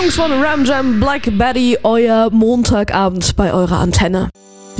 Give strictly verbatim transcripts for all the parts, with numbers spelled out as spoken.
Songs von Ram Jam, Black Betty, euer Montagabend bei eurer Antenne.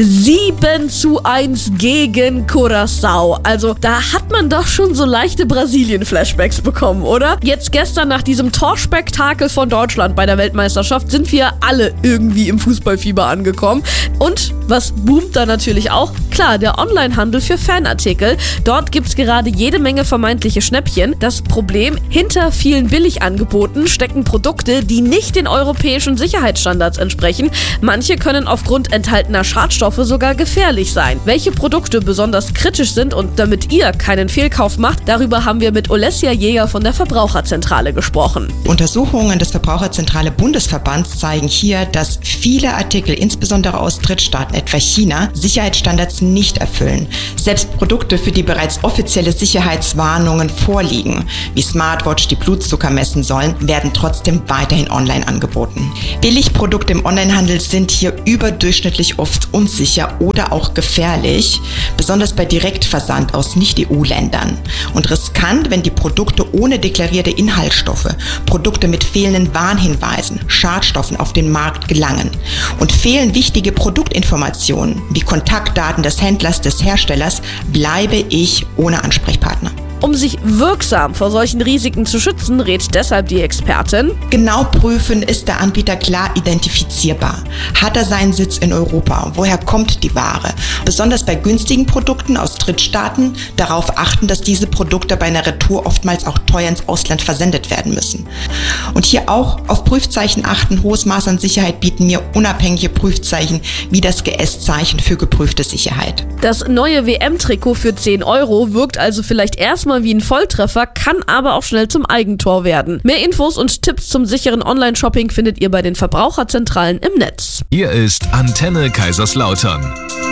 sieben zu eins gegen Curaçao. Also da hat man doch schon so leichte Brasilien-Flashbacks bekommen, oder? Jetzt gestern nach diesem Torspektakel von Deutschland bei der Weltmeisterschaft sind wir alle irgendwie im Fußballfieber angekommen. Und was boomt da natürlich auch? Klar, der Onlinehandel für Fanartikel. Dort gibt's gerade jede Menge vermeintliche Schnäppchen. Das Problem, hinter vielen Billigangeboten stecken Produkte, die nicht den europäischen Sicherheitsstandards entsprechen. Manche können aufgrund enthaltener Schadstoffe sogar gefährlich sein. Welche Produkte besonders kritisch sind und damit ihr keinen Fehlkauf macht, darüber haben wir mit Olesja Jäger von der Verbraucherzentrale gesprochen. Untersuchungen des Verbraucherzentrale Bundesverbands zeigen hier, dass viele Artikel, insbesondere aus Drittstaaten, etwa China, Sicherheitsstandards nicht erfüllen. Selbst Produkte, für die bereits offizielle Sicherheitswarnungen vorliegen, wie Smartwatch, die Blutzucker messen sollen, werden trotzdem weiterhin online angeboten. Billigprodukte im Onlinehandel sind hier überdurchschnittlich oft unsicher oder auch gefährlich, besonders bei Direktversand aus Nicht-E U-Ländern. Und riskant, wenn die Produkte ohne deklarierte Inhaltsstoffe, Produkte mit fehlenden Warnhinweisen, Schadstoffen auf den Markt gelangen. Und fehlen wichtige Produktinformationen wie Kontaktdaten des Händlers, des Herstellers, bleibe ich ohne Ansprechpartner. Um sich wirksam vor solchen Risiken zu schützen, rät deshalb die Expertin: Genau prüfen, ist der Anbieter klar identifizierbar? Hat er seinen Sitz in Europa? Woher kommt die Ware? Besonders bei günstigen Produkten aus Drittstaaten darauf achten, dass diese Produkte bei einer Retour oftmals auch teuer ins Ausland versendet werden müssen. Und hier auch auf Prüfzeichen achten. Hohes Maß an Sicherheit bieten mir unabhängige Prüfzeichen wie das G S-Zeichen für geprüfte Sicherheit. Das neue W M-Trikot für zehn Euro wirkt also vielleicht erstmal wie ein Volltreffer, kann aber auch schnell zum Eigentor werden. Mehr Infos und Tipps zum sicheren Online-Shopping findet ihr bei den Verbraucherzentralen im Netz. Hier ist Antenne Kaiserslautern.